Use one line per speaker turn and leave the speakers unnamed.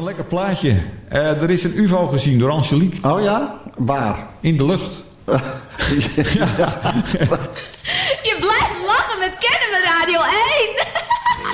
lekker plaatje. Er is een UFO gezien door Angelique.
Oh ja? Waar?
In de lucht.
Je blijft lachen met Kennen we Radio